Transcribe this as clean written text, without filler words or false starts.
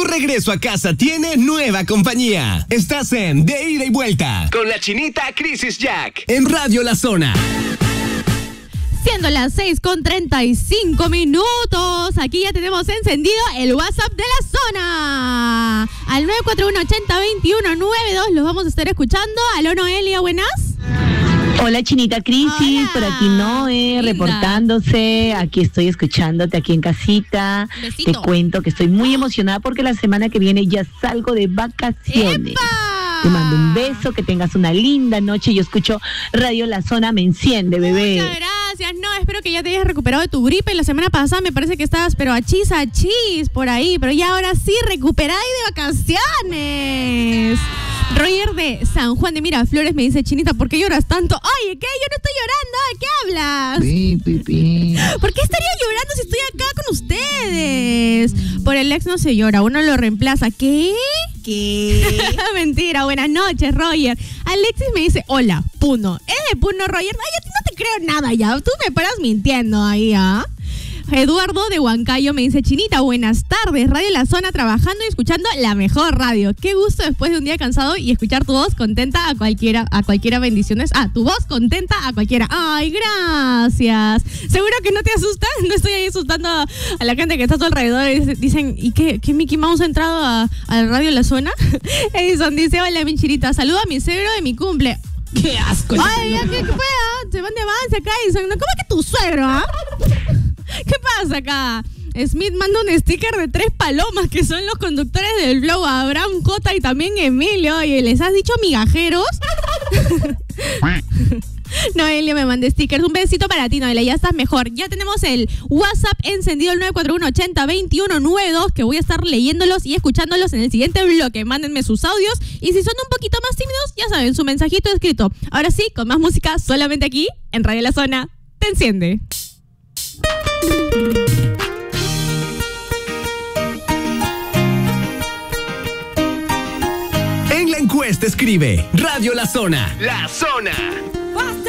regreso a casa tiene nueva compañía. Estás en De Ida y Vuelta con la chinita Crisis Jack en Radio La Zona. Siendo las 6:35, aquí ya tenemos encendido el WhatsApp de la zona. Al 941-80-2192 los vamos a estar escuchando. Aló, Noelia, buenas. Hola, chinita Crisis, Hola. por aquí Noé, Linda. Reportándose. Aquí estoy escuchándote aquí en casita. Besito. Te cuento que estoy muy emocionada porque la semana que viene ya salgo de vacaciones. ¡Epa! Te mando un beso, que tengas una linda noche. Yo escucho Radio La Zona, me enciende, bebé. Muchas gracias. No, espero que ya te hayas recuperado de tu gripe. La semana pasada me parece que estabas, pero a chis por ahí. Pero ya ahora sí, recuperada y de vacaciones. Roger de San Juan de Miraflores me dice, chinita, ¿por qué lloras tanto? Oye, ¿qué? Yo no estoy llorando. ¿De qué hablas? ¿Por qué estaría llorando si estoy acá con ustedes? Por el ex no se llora, uno lo reemplaza. ¿Qué? Mentira, buenas noches, Roger. Alexis me dice, hola, Puno. ¿Es de Puno, Roger? Ay, a ti no te creo nada ya. Tú me paras mintiendo ahí, ¿ah? Eduardo de Huancayo me dice, chinita, buenas tardes, Radio La Zona, trabajando y escuchando la mejor radio. Qué gusto después de un día cansado y escuchar tu voz contenta a cualquiera bendiciones. Tu voz contenta a cualquiera. Ay, gracias. Seguro que no te asustas, no estoy ahí asustando a la gente que está a tu alrededor y dicen, ¿y qué Mickey Mouse ha entrado a Radio La Zona? Edison dice, hola, mi chinita, saludo a mi suegro de mi cumple. ¡Qué asco! Ay, ya, ¿qué fue? Se van de avance acá, Edison. ¿Cómo que tu suegro, ¿Qué pasa acá? Smith manda un sticker de 3 palomas que son los conductores del blog, Abraham, J y también Emilio. Y les has dicho migajeros. Noelia me manda stickers. Un besito para ti, Noelia, ya estás mejor. Ya tenemos el WhatsApp encendido, el 941-80-2192, que voy a estar leyéndolos y escuchándolos en el siguiente bloque. Mándenme sus audios y si son un poquito más tímidos, ya saben, su mensajito escrito. Ahora sí, con más música solamente aquí en Radio La Zona. Te enciende. En la encuesta escribe Radio La Zona. La Zona.